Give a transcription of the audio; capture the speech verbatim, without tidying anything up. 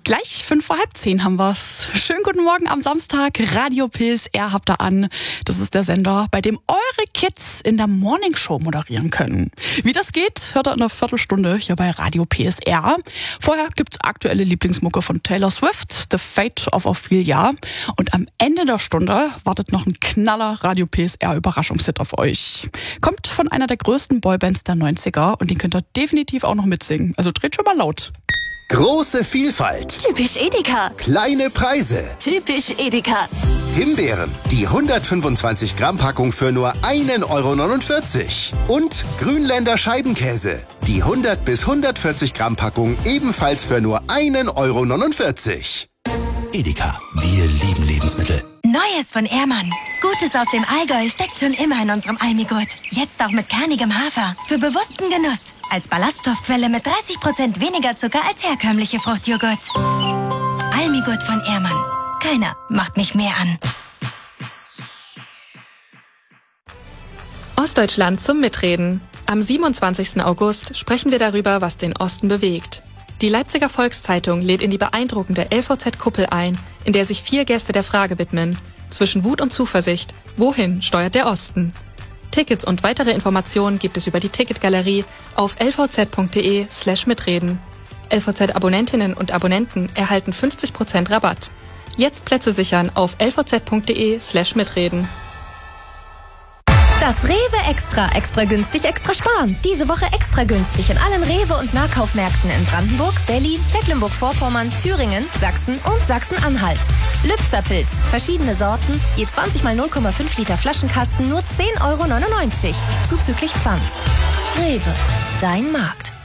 Gleich fünf vor halb zehn haben wir's. Schönen guten Morgen am Samstag. Radio P S R habt ihr an. Das ist der Sender, bei dem eure Kids in der Morningshow moderieren können. Wie das geht, hört ihr in einer Viertelstunde hier bei Radio P S R. Vorher gibt's aktuelle Lieblingsmucke von Taylor Swift, The Fate of Ophelia. Und am Ende der Stunde wartet noch ein knaller Radio P S R Überraschungshit auf euch. Kommt von einer der größten Boybands der neunziger und den könnt ihr definitiv auch noch mitsingen. Also dreht schon mal laut. Große Vielfalt. Typisch Edeka. Kleine Preise. Typisch Edeka. Himbeeren, die hundertfünfundzwanzig Gramm Packung für nur einen Euro neunundvierzig. Und Grünländer Scheibenkäse, die hundert bis hundertvierzig Gramm Packung ebenfalls für nur einen Euro neunundvierzig. Edeka, wir lieben Lebensmittel. Neues von Ehrmann. Gutes aus dem Allgäu steckt schon immer in unserem Almigurt. Jetzt auch mit kernigem Hafer. Für bewussten Genuss. Als Ballaststoffquelle mit dreißig Prozent weniger Zucker als herkömmliche Fruchtjoghurts. Almigurt von Ehrmann. Keiner macht mich mehr an. Ostdeutschland zum Mitreden. Am siebenundzwanzigsten August sprechen wir darüber, was den Osten bewegt. Die Leipziger Volkszeitung lädt in die beeindruckende L V Z-Kuppel ein, in der sich vier Gäste der Frage widmen: Zwischen Wut und Zuversicht, wohin steuert der Osten? Tickets und weitere Informationen gibt es über die Ticketgalerie auf l v z punkt d e slash mitreden. L V Z-Abonnentinnen und Abonnenten erhalten fünfzig Prozent Rabatt. Jetzt Plätze sichern auf l v z punkt d e slash mitreden. Das Rewe Extra. Extra günstig, extra sparen. Diese Woche extra günstig in allen Rewe- und Nahkaufmärkten in Brandenburg, Berlin, Mecklenburg-Vorpommern, Thüringen, Sachsen und Sachsen-Anhalt. Lübzer-Pilz. Verschiedene Sorten. Je zwanzig mal null Komma fünf Liter Flaschenkasten nur zehn Euro neunundneunzig. Zuzüglich Pfand. Rewe. Dein Markt.